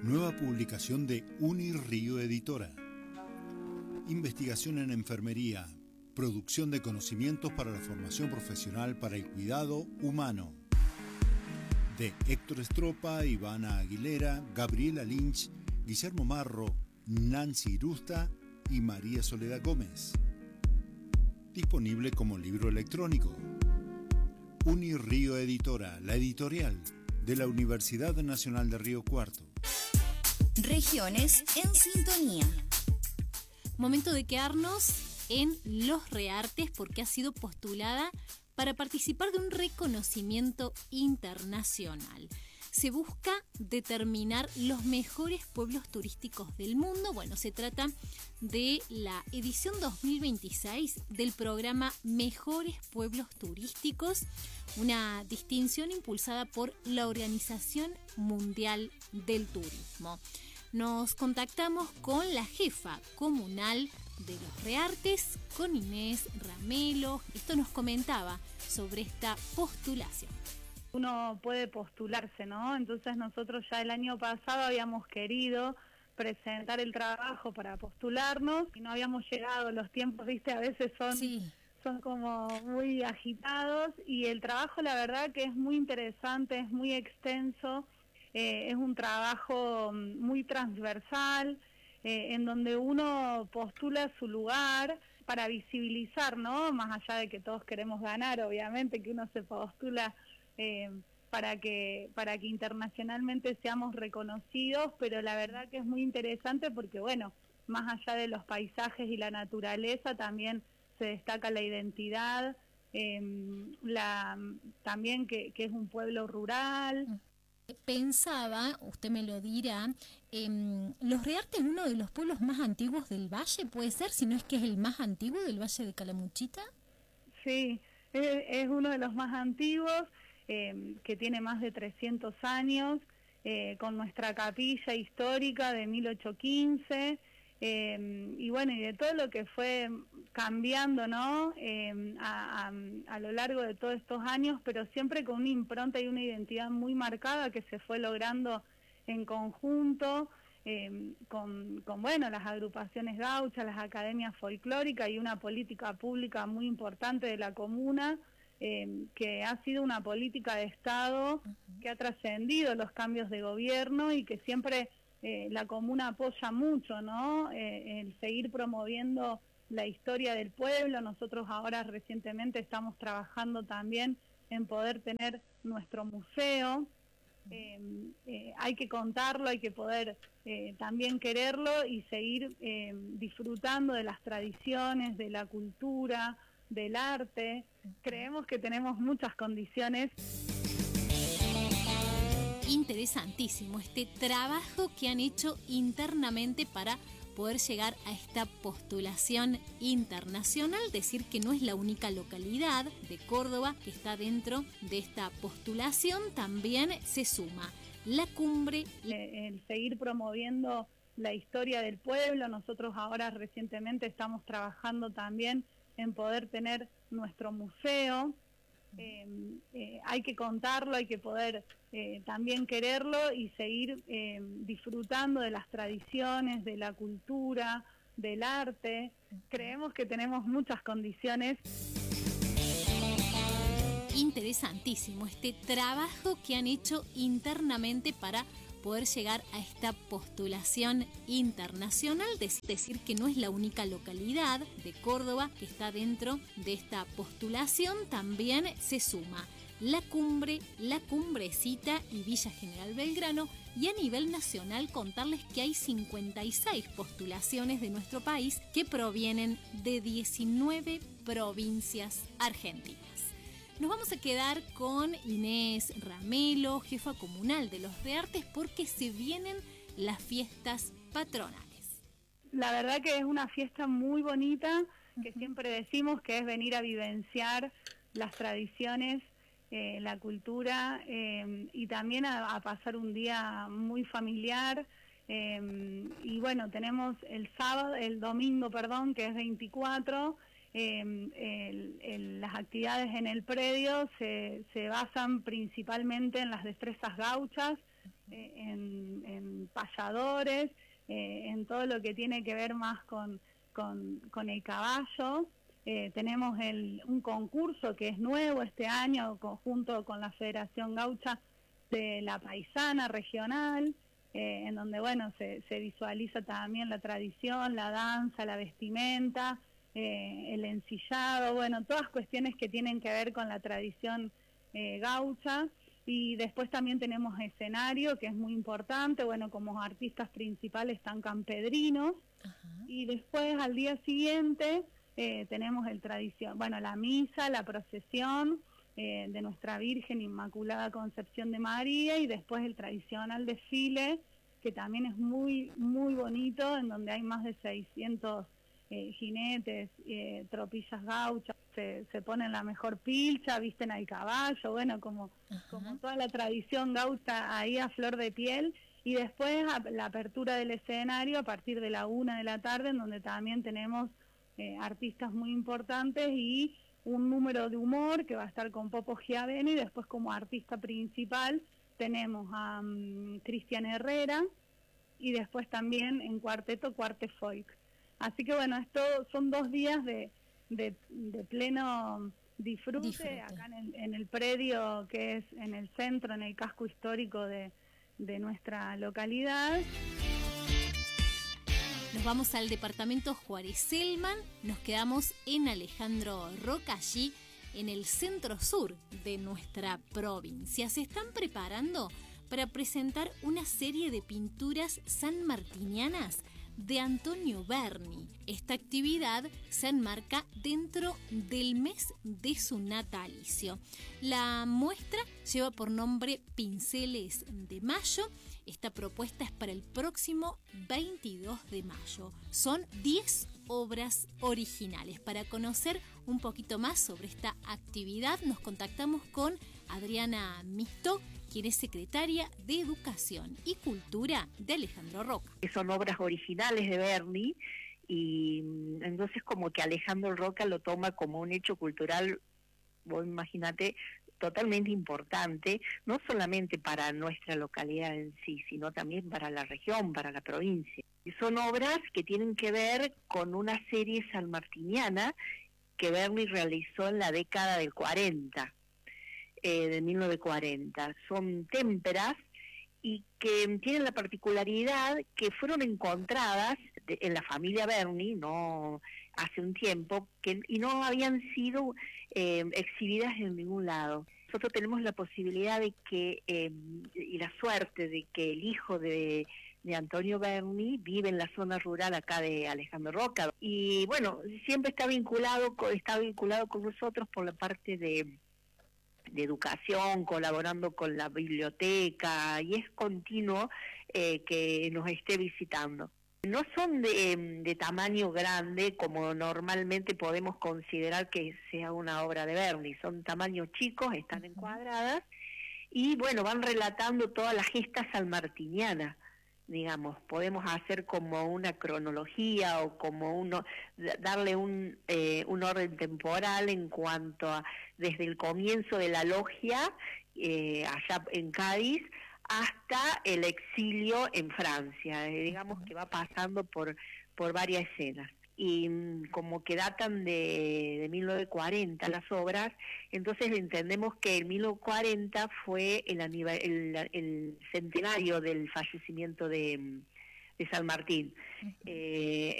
Nueva publicación de Unirío Editora. Investigación en enfermería. Producción de conocimientos para la formación profesional para el cuidado humano. De Héctor Estropa, Ivana Aguilera, Gabriela Lynch, Guillermo Marro, Nancy Irusta y María Soledad Gómez. Disponible como libro electrónico. Unirío Editora, la editorial de la Universidad Nacional de Río Cuarto. Regiones en sintonía. Momento de quedarnos en Los Reartes porque ha sido postulada para participar de un reconocimiento internacional. Se busca determinar los mejores pueblos turísticos del mundo. Bueno, se trata de la edición 2026 del programa Mejores Pueblos Turísticos, una distinción impulsada por la Organización Mundial del Turismo. Nos contactamos con la jefa comunal de Los Reartes, con Inés Ramelo. Esto nos comentaba sobre esta postulación. Uno puede postularse, ¿no? Entonces nosotros ya el año pasado habíamos querido presentar el trabajo para postularnos y no habíamos llegado. Los tiempos, viste, a veces son como muy agitados y el trabajo la verdad que es muy interesante, es muy extenso, es un trabajo muy transversal, en donde uno postula su lugar para visibilizar, ¿no? Más allá de que todos queremos ganar, obviamente que uno se postula para que internacionalmente seamos reconocidos, pero la verdad que es muy interesante porque, bueno, más allá de los paisajes y la naturaleza, también se destaca la identidad, también que es un pueblo rural. Pensaba, usted me lo dirá, Los Reartes es uno de los pueblos más antiguos del valle, ¿puede ser? Si no es que es el más antiguo del valle de Calamuchita. Sí, es uno de los más antiguos, que tiene más de 300 años, con nuestra capilla histórica de 1815, y bueno, y de todo lo que fue cambiando, ¿no? A lo largo de todos estos años, pero siempre con una impronta y una identidad muy marcada que se fue logrando en conjunto, con bueno, las agrupaciones gauchas, las academias folclóricas y una política pública muy importante de la comuna, que ha sido una política de Estado que ha trascendido los cambios de gobierno y que siempre la comuna apoya mucho, ¿no? El seguir promoviendo la historia del pueblo. Nosotros ahora recientemente estamos trabajando también en poder tener nuestro museo. Hay que contarlo, hay que poder también quererlo y seguir disfrutando de las tradiciones, de la cultura, del arte. Creemos que tenemos muchas condiciones. Interesantísimo este trabajo que han hecho internamente para poder llegar a esta postulación internacional. Decir que no es la única localidad de Córdoba que está dentro de esta postulación, también se suma la cumbre. El seguir promoviendo la historia del pueblo. Nosotros ahora recientemente estamos trabajando también en poder tener nuestro museo. Hay que contarlo, hay que poder también quererlo y seguir disfrutando de las tradiciones, de la cultura, del arte. Creemos que tenemos muchas condiciones. Interesantísimo este trabajo que han hecho internamente para poder llegar a esta postulación internacional. Decir que no es la única localidad de Córdoba que está dentro de esta postulación, también se suma la cumbre, la cumbrecita y Villa General Belgrano, y a nivel nacional contarles que hay 56 postulaciones de nuestro país que provienen de 19 provincias argentinas. Nos vamos a quedar con Inés Ramelo, jefa comunal de Los Reartes, porque se vienen las fiestas patronales. La verdad que es una fiesta muy bonita, que siempre decimos que es venir a vivenciar las tradiciones, la cultura, y también a pasar un día muy familiar. Y bueno, tenemos el domingo, que es 24. Las actividades en el predio se basan principalmente en las destrezas gauchas, en payadores, en todo lo que tiene que ver más con el caballo. Tenemos un concurso que es nuevo este año, junto con la Federación Gaucha de la Paisana Regional, en donde bueno se visualiza también la tradición, la danza, la vestimenta, el ensillado, bueno, todas cuestiones que tienen que ver con la tradición gaucha. Y después también tenemos escenario, que es muy importante, bueno, como artistas principales están campedrinos. Ajá. Y después al día siguiente tenemos la misa, la procesión de Nuestra Virgen Inmaculada Concepción de María, y después el tradicional desfile, que también es muy, muy bonito, en donde hay más de 600 jinetes, tropillas gauchas, se ponen la mejor pilcha, visten al caballo, bueno, como toda la tradición gaucha ahí a flor de piel. Y después la apertura del escenario a partir de la 1 de la tarde, en donde también tenemos artistas muy importantes y un número de humor que va a estar con Popo Giaveni, y después como artista principal tenemos a Cristian Herrera, y después también en cuarteto Cuarte Folk. Así que bueno, esto son 2 días de pleno disfrute acá en el predio que es en el centro, en el casco histórico de nuestra localidad. Nos vamos al departamento Juárez Selman, nos quedamos en Alejandro Roca, allí en el centro sur de nuestra provincia. Se están preparando para presentar una serie de pinturas sanmartinianas de Antonio Berni. Esta actividad se enmarca dentro del mes de su natalicio. La muestra lleva por nombre Pinceles de Mayo. Esta propuesta es para el próximo 22 de mayo. Son 10 obras originales. Para conocer un poquito más sobre esta actividad, nos contactamos con Adriana Mistó, quien es secretaria de Educación y Cultura de Alejandro Roca. Son obras originales de Berni, y entonces como que Alejandro Roca lo toma como un hecho cultural, vos imagínate, totalmente importante, no solamente para nuestra localidad en sí, sino también para la región, para la provincia. Y son obras que tienen que ver con una serie sanmartiniana que Berni realizó en la década del 40. De 1940. Son témperas y que tienen la particularidad que fueron encontradas en la familia Berni, no hace un tiempo, y no habían sido exhibidas en ningún lado. Nosotros tenemos la posibilidad de que, y la suerte de que el hijo de Antonio Berni vive en la zona rural acá de Alejandro Roca, y bueno, siempre está vinculado con nosotros por la parte de educación, colaborando con la biblioteca, y es continuo que nos esté visitando. No son de tamaño grande como normalmente podemos considerar que sea una obra de Berni, son tamaños chicos, están encuadradas, y bueno, van relatando toda la gesta sanmartiniana, digamos. Podemos hacer como una cronología o como darle un orden temporal en cuanto a desde el comienzo de la logia allá en Cádiz hasta el exilio en Francia, digamos que va pasando por varias escenas. Y como que datan de 1940 las obras, entonces entendemos que en 1940 fue el centenario del fallecimiento de San Martín.